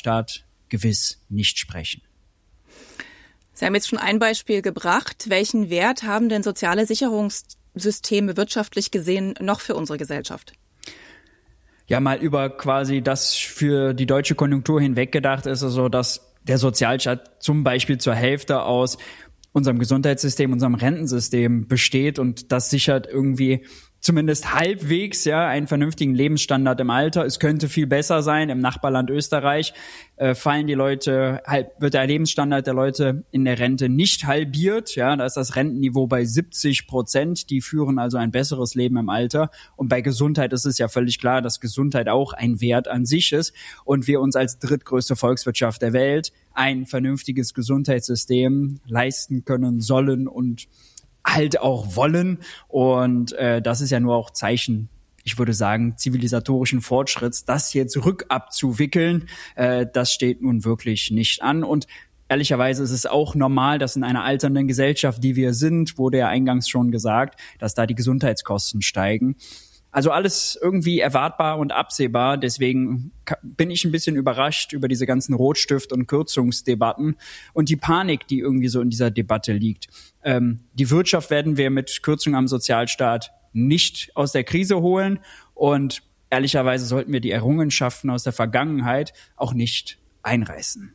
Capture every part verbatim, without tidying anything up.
Sozialstaat gewiss nicht sprechen. Sie haben jetzt schon ein Beispiel gebracht. Welchen Wert haben denn soziale Sicherungssysteme wirtschaftlich gesehen noch für unsere Gesellschaft? Ja, mal über quasi das für die deutsche Konjunktur hinweg gedacht ist es so, dass der Sozialstaat zum Beispiel zur Hälfte aus unserem Gesundheitssystem, unserem Rentensystem besteht und das sichert irgendwie zumindest halbwegs ja einen vernünftigen Lebensstandard im Alter. Es könnte viel besser sein. Im Nachbarland Österreich äh, fallen die Leute, halb, wird der Lebensstandard der Leute in der Rente nicht halbiert. Ja, da ist das Rentenniveau bei siebzig Prozent. Die führen also ein besseres Leben im Alter. Und bei Gesundheit ist es ja völlig klar, dass Gesundheit auch ein Wert an sich ist und wir uns als drittgrößte Volkswirtschaft der Welt ein vernünftiges Gesundheitssystem leisten können sollen und halt auch wollen. Und äh, das ist ja nur auch Zeichen, ich würde sagen, zivilisatorischen Fortschritts. Das jetzt rückabzuwickeln, äh, das steht nun wirklich nicht an. Und ehrlicherweise ist es auch normal, dass in einer alternden Gesellschaft, die wir sind, wurde ja eingangs schon gesagt, dass da die Gesundheitskosten steigen. Also alles irgendwie erwartbar und absehbar. Deswegen bin ich ein bisschen überrascht über diese ganzen Rotstift- und Kürzungsdebatten und die Panik, die irgendwie so in dieser Debatte liegt. Ähm, die Wirtschaft werden wir mit Kürzungen am Sozialstaat nicht aus der Krise holen. Und ehrlicherweise sollten wir die Errungenschaften aus der Vergangenheit auch nicht einreißen.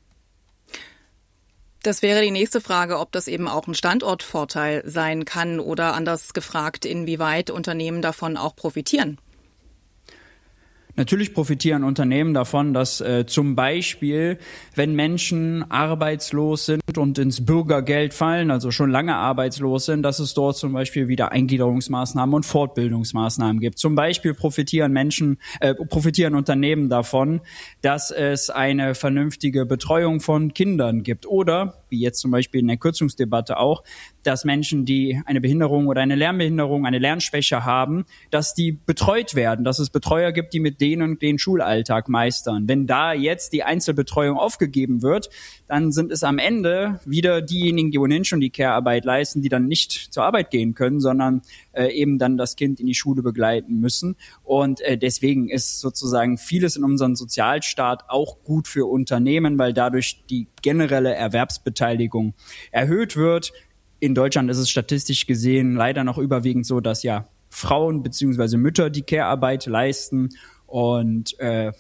Das wäre die nächste Frage, ob das eben auch ein Standortvorteil sein kann oder anders gefragt, inwieweit Unternehmen davon auch profitieren. Natürlich profitieren Unternehmen davon, dass äh, zum Beispiel, wenn Menschen arbeitslos sind und ins Bürgergeld fallen, also schon lange arbeitslos sind, dass es dort zum Beispiel wieder Eingliederungsmaßnahmen und Fortbildungsmaßnahmen gibt. Zum Beispiel profitieren Menschen, äh, profitieren Unternehmen davon, dass es eine vernünftige Betreuung von Kindern gibt. Oder, wie jetzt zum Beispiel in der Kürzungsdebatte auch, dass Menschen, die eine Behinderung oder eine Lernbehinderung, eine Lernschwäche haben, dass die betreut werden, dass es Betreuer gibt, die mit denen und den Schulalltag meistern. Wenn da jetzt die Einzelbetreuung aufgegeben wird, dann sind es am Ende wieder diejenigen, die ohnehin schon die Care-Arbeit leisten, die dann nicht zur Arbeit gehen können, sondern äh, eben dann das Kind in die Schule begleiten müssen. Und äh, deswegen ist sozusagen vieles in unserem Sozialstaat auch gut für Unternehmen, weil dadurch die generelle Erwerbsbeteiligung erhöht wird. In Deutschland ist es statistisch gesehen leider noch überwiegend so, dass ja Frauen bzw. Mütter die Care-Arbeit leisten. Und äh,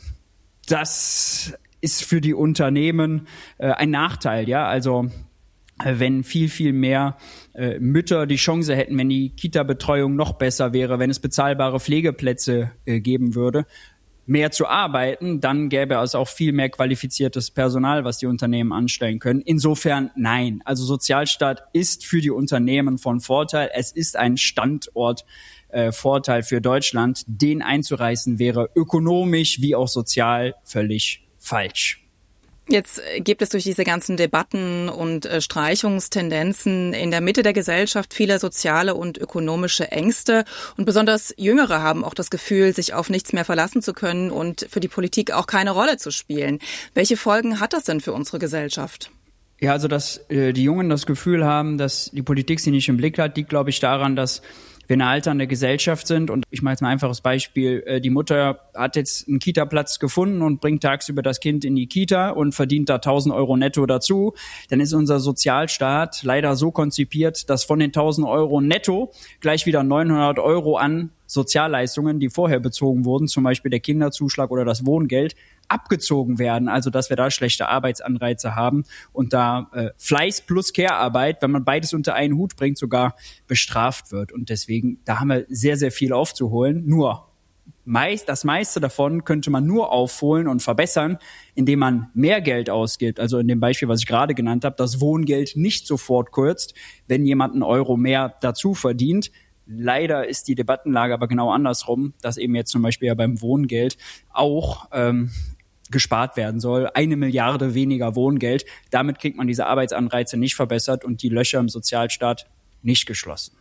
das ist für die Unternehmen äh, ein Nachteil, ja. Also äh, wenn viel, viel mehr äh, Mütter die Chance hätten, wenn die Kita-Betreuung noch besser wäre, wenn es bezahlbare Pflegeplätze äh, geben würde, mehr zu arbeiten, dann gäbe es auch viel mehr qualifiziertes Personal, was die Unternehmen anstellen können. Insofern nein. Also Sozialstaat ist für die Unternehmen von Vorteil. Es ist ein Standort Äh, Vorteil für Deutschland, den einzureißen wäre ökonomisch wie auch sozial völlig falsch. Jetzt gibt es durch diese ganzen Debatten und äh, Streichungstendenzen in der Mitte der Gesellschaft viele soziale und ökonomische Ängste. Und besonders Jüngere haben auch das Gefühl, sich auf nichts mehr verlassen zu können und für die Politik auch keine Rolle zu spielen. Welche Folgen hat das denn für unsere Gesellschaft? Ja, also dass äh, die Jungen das Gefühl haben, dass die Politik sie nicht im Blick hat, liegt, glaube ich, daran, dass wir eine alternde Gesellschaft sind. Und ich mache jetzt mal ein einfaches Beispiel. Die Mutter hat jetzt einen Kita-Platz gefunden und bringt tagsüber das Kind in die Kita und verdient da tausend Euro netto dazu. Dann ist unser Sozialstaat leider so konzipiert, dass von den tausend Euro netto gleich wieder neunhundert Euro an Sozialleistungen, die vorher bezogen wurden, zum Beispiel der Kinderzuschlag oder das Wohngeld, abgezogen werden, also dass wir da schlechte Arbeitsanreize haben und da äh, Fleiß plus Care-Arbeit, wenn man beides unter einen Hut bringt, sogar bestraft wird. Und deswegen, da haben wir sehr, sehr viel aufzuholen. Nur meist, das meiste davon könnte man nur aufholen und verbessern, indem man mehr Geld ausgibt. Also in dem Beispiel, was ich gerade genannt habe, das Wohngeld nicht sofort kürzt, wenn jemand einen Euro mehr dazu verdient. Leider ist die Debattenlage aber genau andersrum, dass eben jetzt zum Beispiel ja beim Wohngeld auch ähm, gespart werden soll. Eine Milliarde weniger Wohngeld. Damit kriegt man diese Arbeitsanreize nicht verbessert und die Löcher im Sozialstaat nicht geschlossen.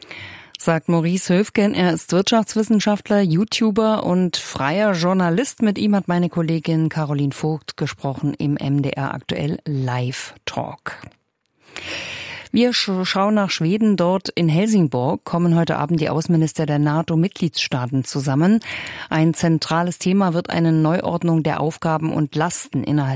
Sagt Maurice Höfgen. Er ist Wirtschaftswissenschaftler, YouTuber und freier Journalist. Mit ihm hat meine Kollegin Caroline Vogt gesprochen im M D R Aktuell Live Talk. Wir schauen nach Schweden. Dort in Helsingborg kommen heute Abend die Außenminister der NATO-Mitgliedstaaten zusammen. Ein zentrales Thema wird eine Neuordnung der Aufgaben und Lasten innerhalb